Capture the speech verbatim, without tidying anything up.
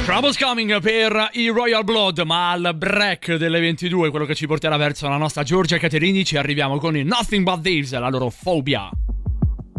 Troubles Coming per i Royal Blood, ma al break delle ventidue, quello che ci porterà verso la nostra Giorgia Caterini, ci arriviamo con i Nothing But Thieves, la loro Phobia.